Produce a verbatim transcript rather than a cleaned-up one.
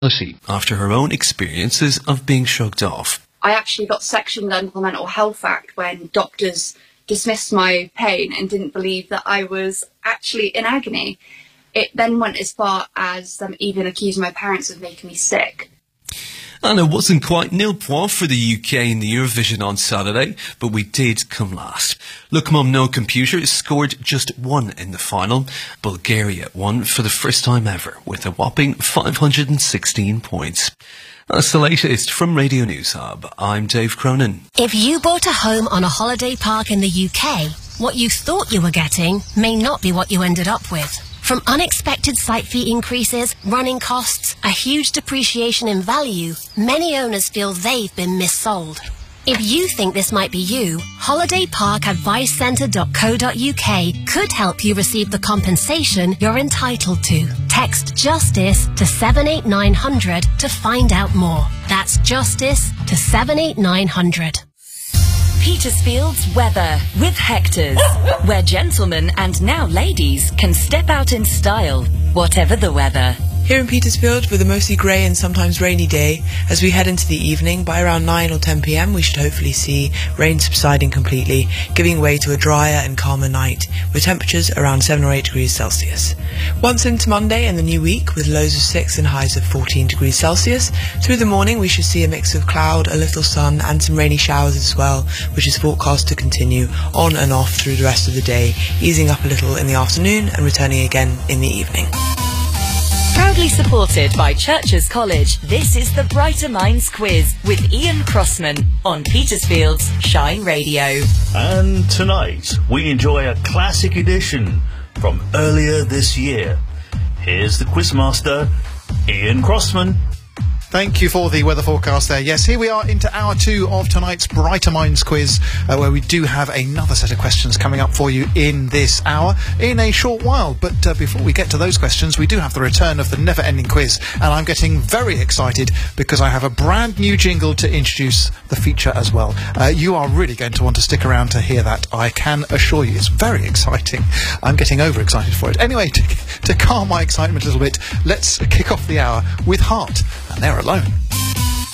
after her own experiences of being shrugged off. I actually got sectioned under the Mental Health Act when doctors dismissed my pain and didn't believe that I was actually in agony. It then went as far as um, even accusing my parents of making me sick. And it wasn't quite nil point for the U K in the Eurovision on Saturday, but we did come last. Look Mum No Computer scored just one in the final. Bulgaria won for the first time ever with a whopping five hundred sixteen points. That's the latest from Radio News Hub. I'm Dave Cronin. If you bought a home on a holiday park in the U K, what you thought you were getting may not be what you ended up with. From unexpected site fee increases, running costs, a huge depreciation in value, many owners feel they've been missold. If you think this might be you, holiday park advice centre dot co dot U K could help you receive the compensation you're entitled to. Text JUSTICE to seven eight nine hundred to find out more. That's JUSTICE to seven eight nine hundred. Petersfield's weather with Hector's, where gentlemen and now ladies can step out in style, whatever the weather. Here in Petersfield, with a mostly grey and sometimes rainy day, as we head into the evening, by around nine or ten p m we should hopefully see rain subsiding completely, giving way to a drier and calmer night, with temperatures around seven or eight degrees Celsius. Once into Monday and the new week, with lows of six and highs of fourteen degrees Celsius, through the morning we should see a mix of cloud, a little sun and some rainy showers as well, which is forecast to continue on and off through the rest of the day, easing up a little in the afternoon and returning again in the evening. Proudly supported by Churches College, this is the Brighter Minds Quiz with Ian Crossman on Petersfield's Shine Radio. And tonight we enjoy a classic edition from earlier this year. Here's the Quizmaster, Ian Crossman. Thank you for the weather forecast there. Yes, here we are into hour two of tonight's Brighter Minds quiz, uh, where we do have another set of questions coming up for you in this hour in a short while. But uh, before we get to those questions, we do have the return of the never-ending quiz, and I'm getting very excited because I have a brand new jingle to introduce the feature as well. Uh, you are really going to want to stick around to hear that, I can assure you. It's very exciting. I'm getting overexcited for it. Anyway, to, to calm my excitement a little bit, let's kick off the hour with Heart, and they're alone.